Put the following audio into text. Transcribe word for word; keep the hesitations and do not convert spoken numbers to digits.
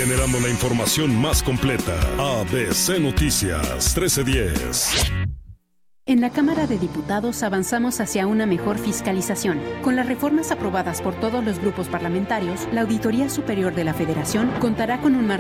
Generando la información más completa. A B C Noticias trece diez. En la Cámara de Diputados avanzamos hacia una mejor fiscalización. Con las reformas aprobadas por todos los grupos parlamentarios, la Auditoría Superior de la Federación contará con un marco